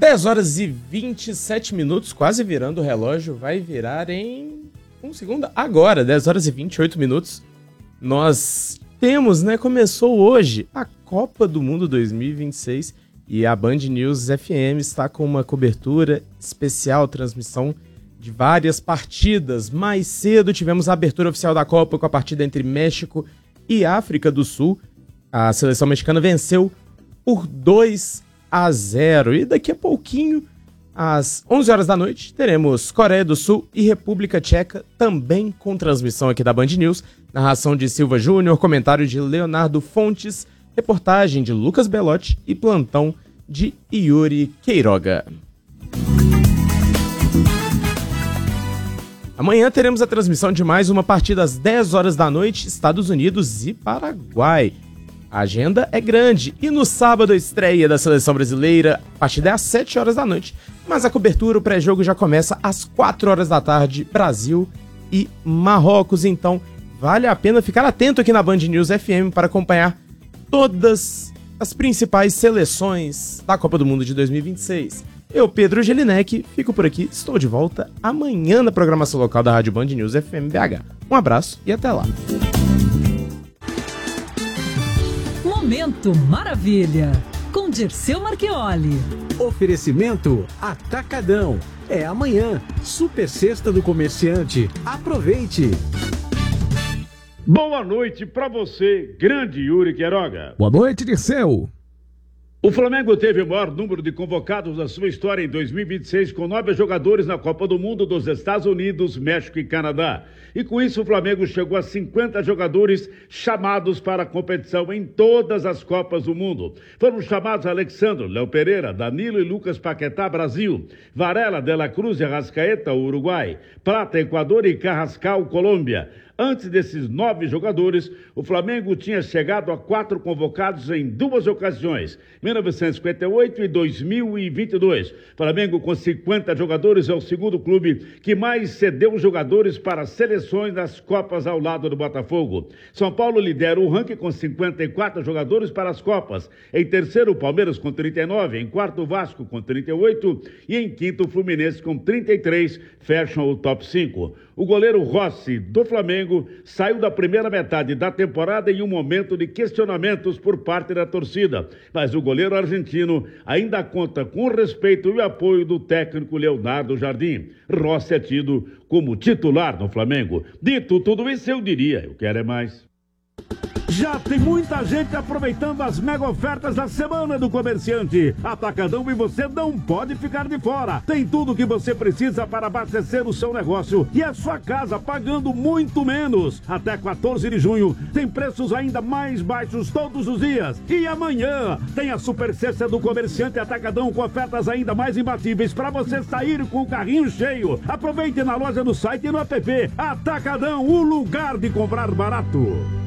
10 horas e 27 minutos, quase virando o relógio, vai virar em um segundo. Agora, 10 horas e 28 minutos, nós temos, começou hoje a Copa do Mundo 2026 e a Band News FM está com uma cobertura especial, transmissão de várias partidas. Mais cedo tivemos a abertura oficial da Copa com a partida entre México e África do Sul. A seleção mexicana venceu por 2-0. E daqui a pouquinho, às 11 horas da noite, teremos Coreia do Sul e República Tcheca, também com transmissão aqui da Band News. Narração de Silva Júnior, comentário de Leonardo Fontes, reportagem de Lucas Belotti e plantão de Yuri Queiroga. Amanhã teremos a transmissão de mais uma partida às 10 horas da noite, Estados Unidos e Paraguai. A agenda é grande e no sábado a estreia da seleção brasileira, a partida é às 7 horas da noite, mas a cobertura, o pré-jogo já começa às 4 horas da tarde, Brasil e Marrocos. Então vale a pena ficar atento aqui na Band News FM para acompanhar todas as principais seleções da Copa do Mundo de 2026. Eu, Pedro Gelinek, fico por aqui, estou de volta amanhã na programação local da Rádio Band News FM BH. Um abraço e até lá. Momento Maravilha, com Dirceu Marchioli. Oferecimento Atacadão. É amanhã. Super Sexta do Comerciante. Aproveite. Boa noite pra você, grande Yuri Queiroga. Boa noite, Dirceu. O Flamengo teve o maior número de convocados da sua história em 2026, com 9 jogadores na Copa do Mundo dos Estados Unidos, México e Canadá. E com isso o Flamengo chegou a 50 jogadores chamados para a competição em todas as Copas do Mundo. Foram chamados Alexandre, Léo Pereira, Danilo e Lucas Paquetá, Brasil, Varela, De La Cruz e Arrascaeta, Uruguai, Prata, Equador e Carrascal, Colômbia. Antes desses 9 jogadores, o Flamengo tinha chegado a 4 convocados em 2 ocasiões, 1958 e 2022. Flamengo, com 50 jogadores, é o segundo clube que mais cedeu jogadores para seleções nas Copas ao lado do Botafogo. São Paulo lidera o ranking com 54 jogadores para as Copas. Em terceiro, o Palmeiras com 39, em quarto, o Vasco com 38 e em quinto, o Fluminense com 33, fecham o top 5. O goleiro Rossi, do Flamengo, saiu da primeira metade da temporada em um momento de questionamentos por parte da torcida. Mas o goleiro argentino ainda conta com o respeito e o apoio do técnico Leonardo Jardim. Rossi é tido como titular no Flamengo. Dito tudo isso, eu diria, eu quero é mais. Já tem muita gente aproveitando as mega ofertas da Semana do Comerciante. Atacadão, e você não pode ficar de fora. Tem tudo o que você precisa para abastecer o seu negócio e a sua casa pagando muito menos. Até 14 de junho tem preços ainda mais baixos todos os dias. E amanhã tem a Super Sexta do Comerciante Atacadão com ofertas ainda mais imbatíveis para você sair com o carrinho cheio. Aproveite na loja, no site e no app. Atacadão, o lugar de comprar barato.